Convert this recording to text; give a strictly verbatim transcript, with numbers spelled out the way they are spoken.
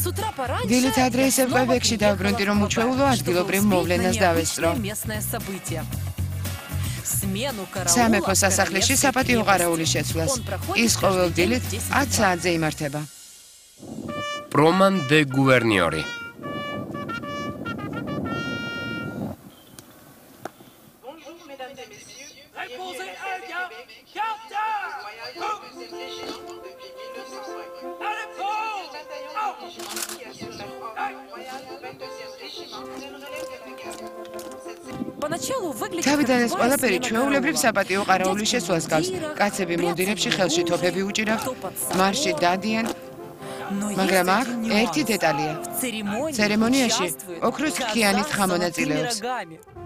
დილით ადრე ისევ კვებეკში დავბრუნდი, რომ უჩვეულო ადგილობრივ მოვლენას დავესწრო. სამეფო სასახლეში საპატიო ყარაულის შეცვლას. ის ყოველ დილით ათ საათზე იმართება. პრომან დე გუვერნიორი. თავიდან ეს ყველაფერი ჩვეულებრივ საპატიო ყარაულის შესვლას გავს. კაცები მუნდირებში ხელში თოფები უჭირავთ, მარში დადიან, მაგრამ აქ ერთი დეტალია. ცერემონიაში ოქროს რქიანის ხა მონაწილეობს.